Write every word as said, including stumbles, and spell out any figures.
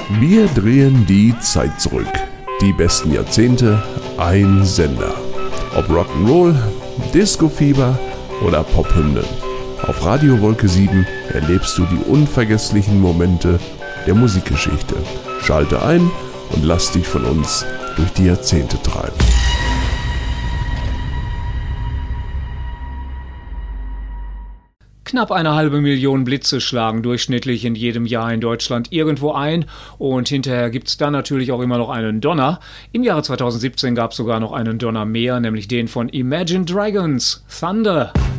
Wir drehen die Zeit zurück. Die besten Jahrzehnte, ein Sender. Ob Rock'n'Roll, Disco-Fieber oder Pophymnen. Auf Radio Wolke sieben erlebst du die unvergesslichen Momente der Musikgeschichte. Schalte ein und lass dich von uns durch die Jahrzehnte treiben. Knapp eine halbe Million Blitze schlagen durchschnittlich in jedem Jahr in Deutschland irgendwo ein und hinterher gibt's dann natürlich auch immer noch einen Donner. Im Jahre zweitausendsiebzehn gab's sogar noch einen Donner mehr, nämlich den von Imagine Dragons, Thunder.